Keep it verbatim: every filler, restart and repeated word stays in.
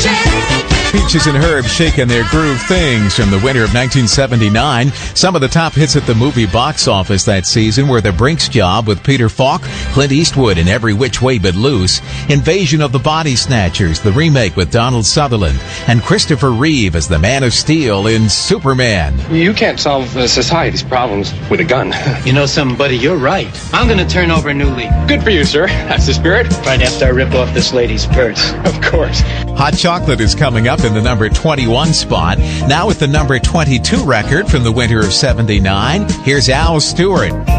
Peaches and Herb shaking their groove things from the winter of nineteen seventy-nine. Some of the top hits at the movie box office that season were The Brinks Job with Peter Falk, Clint Eastwood in Every Which Way But Loose, Invasion of the Body Snatchers, the remake with Donald Sutherland, and Christopher Reeve as the Man of Steel in Superman. You can't solve uh, society's problems with a gun. You know something, buddy? You're right. I'm going to turn over a new leaf. Good for you, sir. That's the spirit. Right after I rip off this lady's purse. Of course. Hot Chocolate is coming up in the number twenty-one spot. Now with the number twenty-two record from the winter of seventy-nine, here's Al Stewart.